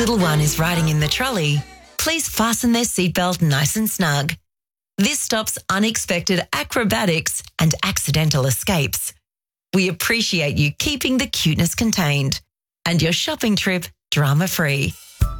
little one is riding in the trolley, please fasten their seatbelt nice and snug. This stops unexpected acrobatics and accidental escapes. We appreciate you keeping the cuteness contained and your shopping trip drama-free.